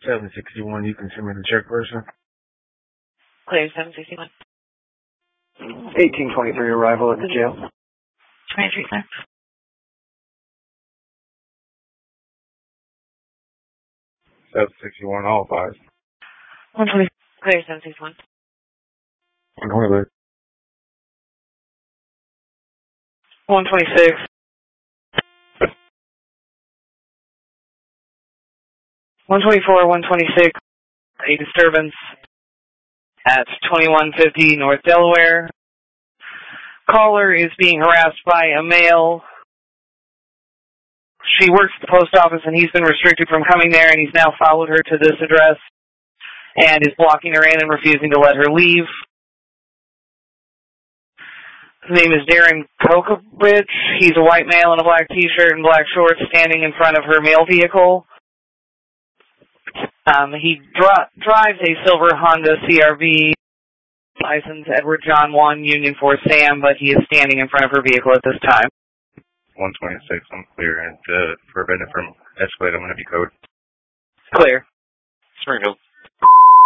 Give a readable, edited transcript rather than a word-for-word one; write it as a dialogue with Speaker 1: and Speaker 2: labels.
Speaker 1: 761, you can send me the check person.
Speaker 2: Clear, 761.
Speaker 3: 1823 arrival at the jail.
Speaker 2: 23, sir.
Speaker 1: 761, all five.
Speaker 2: 120. Clear, 761.
Speaker 1: 120.
Speaker 2: 126. 124, 126. A disturbance at 2150 North Delaware. Caller is being harassed by a male. She works at the post office and he's been restricted from coming there, and he's now followed her to this address and is blocking her in and refusing to let her leave. His name is Darren Kokobridge. He's a white male in a black t-shirt and black shorts standing in front of her mail vehicle. He drives a silver Honda CRV, license Edward John 1, Union 4 Sam, but he is standing in front of her vehicle at this time.
Speaker 1: 126, I'm clear, and to prevent it from escalating, I'm going to be code.
Speaker 2: Clear.
Speaker 4: Springfield.